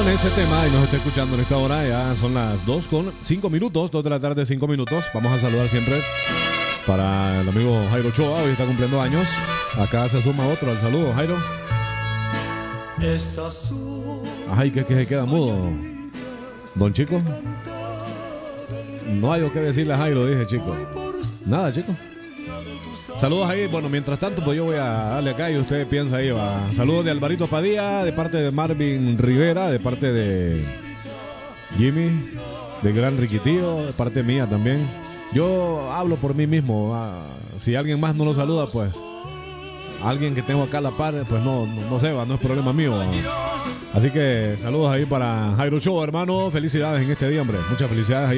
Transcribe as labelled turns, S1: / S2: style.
S1: con ese tema y nos está escuchando en esta hora. Ya son las 2:05, 2 de la tarde, 5 minutos. Vamos a saludar siempre para el amigo Jairo Ochoa, hoy está cumpliendo años. Acá se suma otro al saludo, Jairo. Ay, que se queda mudo, don Chico. No hay o qué decirle a Jairo, dije, chico. Nada, chico. Saludos ahí. Bueno, mientras tanto, pues yo voy a darle acá y usted piensa ahí, va. Saludos de Alvarito Padilla, de parte de Marvin Rivera, de parte de Jimmy, de Gran Riquitío, de parte mía también. Yo hablo por mí mismo. Si alguien más no lo saluda, pues alguien que tengo acá a la par, pues no se va, no es problema mío. Así que saludos ahí para Jairo Show, hermano. Felicidades en este día, hombre. Muchas felicidades ahí.